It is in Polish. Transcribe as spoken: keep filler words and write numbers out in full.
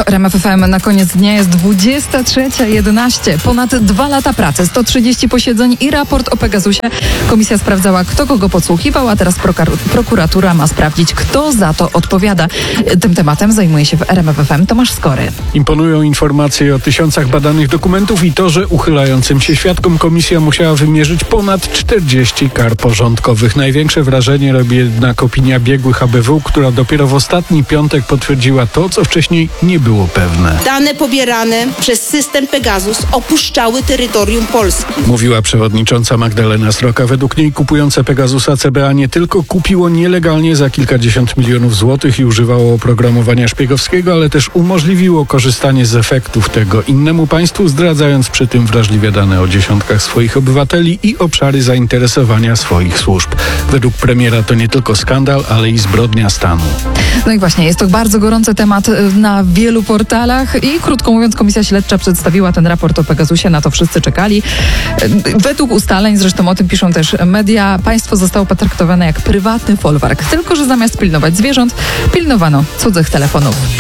To R M F F M na koniec dnia jest dwudziesta trzecia jedenaście. Ponad dwa lata pracy, sto trzydzieści posiedzeń i raport o Pegasusie. Komisja sprawdzała, kto kogo podsłuchiwał, a teraz prokar- prokuratura ma sprawdzić, kto za to odpowiada. Tym tematem zajmuje się w R M F F M Tomasz Skory. Imponują informacje o tysiącach badanych dokumentów i to, że uchylającym się świadkom komisja musiała wymierzyć ponad czterdzieści kar porządkowych. Największe wrażenie robi jednak opinia biegłych A B W, która dopiero w ostatni piątek potwierdziła to, co wcześniej nie było pewne. Dane pobierane przez system Pegasus opuszczały terytorium Polski. Mówiła przewodnicząca Magdalena Sroka. Według niej kupujące Pegasusa C B A nie tylko kupiło nielegalnie za kilkadziesiąt milionów złotych i używało oprogramowania szpiegowskiego, ale też umożliwiło korzystanie z efektów tego innemu państwu, zdradzając przy tym wrażliwe dane o dziesiątkach swoich obywateli i obszary zainteresowania swoich służb. Według premiera to nie tylko skandal, ale i zbrodnia stanu. No i właśnie, jest to bardzo gorący temat na wielu portalach i krótko mówiąc, Komisja Śledcza przedstawiła ten raport o Pegasusie, na to wszyscy czekali. Według ustaleń, zresztą o tym piszą też media, państwo zostało potraktowane jak prywatny folwark, tylko że zamiast pilnować zwierząt, pilnowano cudzych telefonów.